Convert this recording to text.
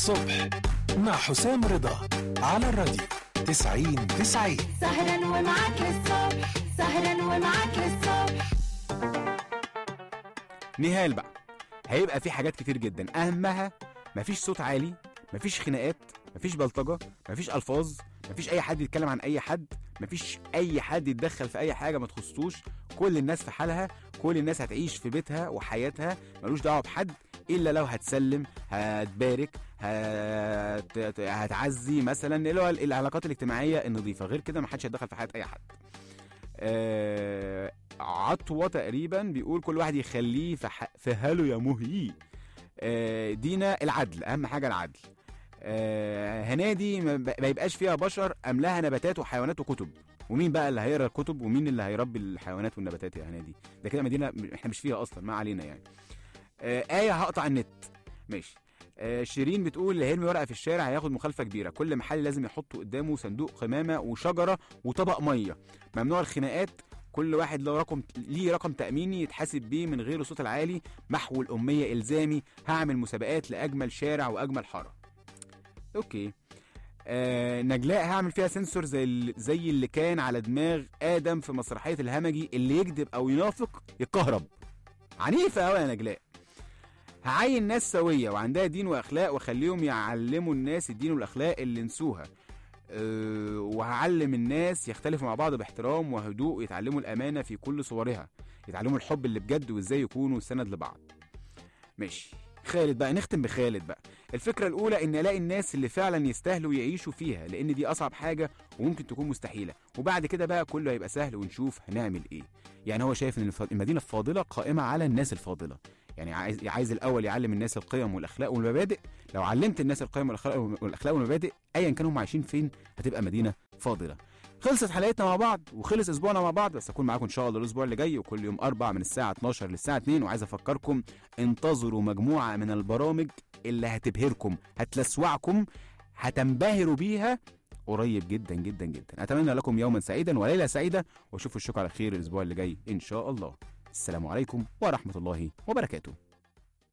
الصبح مع حسام رضا على الراديو 90-90. سهرا ومعاك للصبح، سهرا ومعاك للصبح. نهال بقى هيبقى في حاجات كتير جدا، اهمها مفيش صوت عالي، مفيش خناقات، مفيش بلطجه، مفيش الفاظ، مفيش اي حد يتكلم عن اي حد، مفيش اي حد يتدخل في اي حاجه ما تخصوش. كل الناس في حالها، كل الناس هتعيش في بيتها وحياتها، ملوش دعوه بحد الا لو هتسلم، هتبارك، هتعزي مثلا، اللي هو العلاقات الاجتماعيه النظيفه. غير كده ما حدش هيتدخل في حياه اي حد. عطوه تقريبا بيقول كل واحد يخليه في حاله يا مهي. دينا العدل، اهم حاجه العدل. هنادي ما يبقاش فيها بشر، املاها نباتات وحيوانات وكتب. ومين بقى اللي هيقرا الكتب ومين اللي هيربي الحيوانات والنباتات يا هنادي؟ ده كده مدينه احنا مش فيها اصلا، ما علينا يعني. آية هقطع النت، ماشي. شيرين بتقول اللي هيرمي ورقه في الشارع هياخد مخالفه كبيره، كل محل لازم يحط قدامه صندوق قمامه وشجره وطبق ميه. ممنوع الخناقات، كل واحد ليه رقم تأميني يتحاسب بيه من غير الصوت العالي. محو الأمية إلزامي، هعمل مسابقات لأجمل شارع وأجمل حارة. اوكي. نجلاء هعمل فيها سنسور زي اللي كان على دماغ آدم في مسرحية الهمجي، اللي يكذب أو ينافق يتكهرب. عنيفة أوي يا نجلاء. هعين ناس سوية وعندها دين وأخلاق وخليهم يعلموا الناس الدين والأخلاق اللي نسوها. وهعلم الناس يختلفوا مع بعض باحترام وهدوء، ويتعلموا الأمانة في كل صورها، يتعلموا الحب اللي بجد وإزاي يكونوا سند لبعض. ماشي. خالد بقى، نختم بخالد بقى. الفكرة الأولى إن ألاقي الناس اللي فعلا يستاهلوا يعيشوا فيها، لأن دي أصعب حاجة وممكن تكون مستحيلة. وبعد كده بقى كله هيبقى سهل ونشوف هنعمل إيه. يعني هو شايف إن المدينة الفاضلة قائمة على الناس الفاضلة، يعني عايز الأول يعلم الناس القيم والأخلاق والمبادئ. لو علمت الناس القيم والأخلاق والمبادئ أيا كانوا هم عايشين فين، هتبقى مدينة فاضلة. خلصت حلقتنا مع بعض وخلص اسبوعنا مع بعض، بس اكون معاكم ان شاء الله الاسبوع اللي جاي، وكل يوم 4 من الساعه 12 للساعه 2. وعايز افكركم انتظروا مجموعه من البرامج اللي هتبهركم، هتلسوعكم، هتنبهروا بيها قريب جدا جدا جدا. اتمنى لكم يوما سعيدا وليله سعيده، واشوف الشكر على خير الاسبوع اللي جاي ان شاء الله. السلام عليكم ورحمه الله وبركاته.